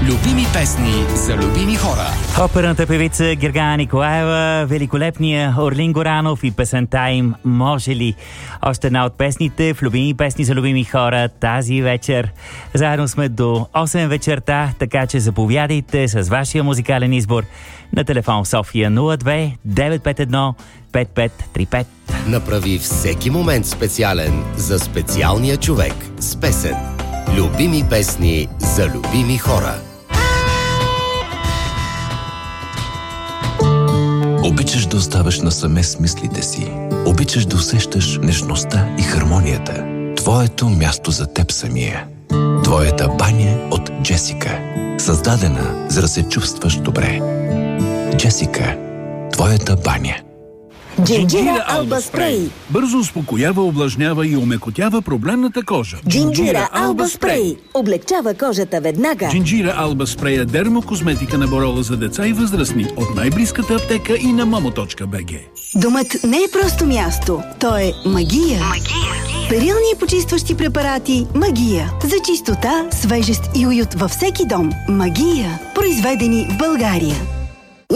Любими песни за любими хора. Оперната певица Гергана Николаева, великолепния Орлин Горанов и песента им "Може ли?" Още една от песните в Любими песни за любими хора тази вечер. Заедно сме до 8 вечерта, така че заповядайте с вашия музикален избор на телефон София 02 951 5535. Направи всеки момент специален за специалния човек с песен. Любими песни за любими хора. Обичаш да оставаш насаме с мислите си. Обичаш да усещаш нежността и хармонията. Твоето място за теб самия. Твоята баня от Джесика. Създадена, за да се чувстваш добре. Джесика. Твоята баня. Джинджира Алба Спрей. Бързо успокоява, увлажнява и омекотява проблемната кожа. Джинджира Алба Спрей. Облегчава кожата веднага. Джинджира Алба Спрей е дермокозметика на Борола за деца и възрастни от най-близката аптека и на momo.bg. Домът не е просто място. То е магия. Перилни и почистващи препарати Магия. За чистота, свежест и уют във всеки дом. Магия. Произведени в България.